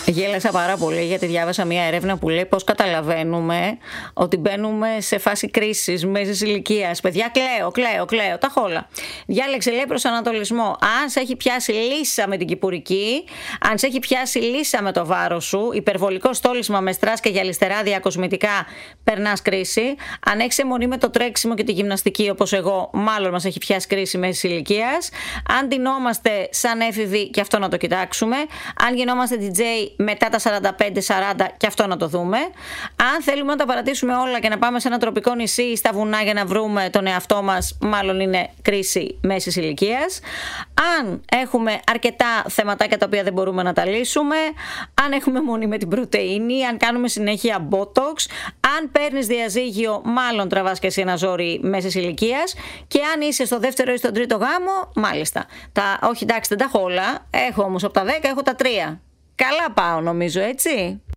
Γέλασα πάρα πολύ γιατί διάβασα μια έρευνα που λέει πώς καταλαβαίνουμε ότι μπαίνουμε σε φάση κρίσης μέσης ηλικίας. Παιδιά, κλαίω, τα χόλα. Διάλεξε, λέει, προσανατολισμό. Αν σε έχει πιάσει λύσα με την κυπουρική, αν σε έχει πιάσει λύσα με το βάρος σου, υπερβολικό στόλισμα με στρας και γυαλιστεράδια κοσμητικά, περνάς κρίση. Αν έχεις αιμονή με το τρέξιμο και τη γυμναστική, όπως εγώ, μάλλον μας έχει πιάσει κρίση μέσης ηλικίας. Αν ντυνόμαστε σαν έφηβοι, και αυτό να το κοιτάξουμε. Αν γινόμαστε DJ μετά τα 45-40, και αυτό να το δούμε. Αν θέλουμε να τα παρατήσουμε όλα και να πάμε σε ένα τροπικό νησί ή στα βουνά για να βρούμε τον εαυτό μας, μάλλον είναι κρίση μέσης ηλικίας. Αν έχουμε αρκετά θεματάκια τα οποία δεν μπορούμε να τα λύσουμε, αν έχουμε μόνη με την πρωτεΐνη, αν κάνουμε συνέχεια botox, αν παίρνεις διαζύγιο, μάλλον τραβάς και εσύ ένα ζόρι μέσης ηλικίας, και αν είσαι στο δεύτερο ή στον τρίτο γάμο, μάλιστα. Όχι, εντάξει, δεν τα έχω όλα. Έχω όμως από τα 10, έχω τα 3. Καλά πάω, νομίζω, έτσι.